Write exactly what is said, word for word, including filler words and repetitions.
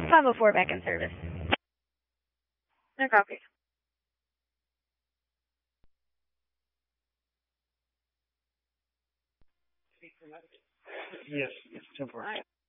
five oh four back in service. No copy. Yes, it's ten four.